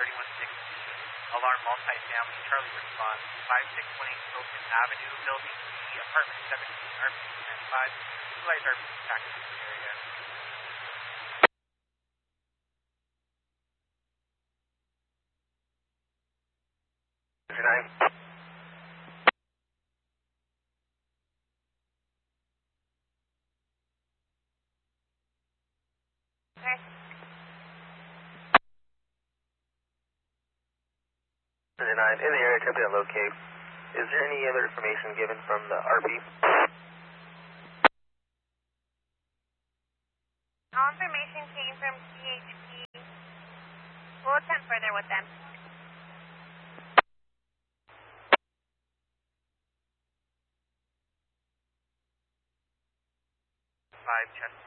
3160. Alarm multifamily, Charlie response, 5618 Hilton Avenue, Building E, Apartment 17, RPC 95. Utilize RPC taxi in the area. In the area, attempting to locate. Is there any other information given from the RP? All information came from CHP. We'll attempt further with them. 5 Chestnut.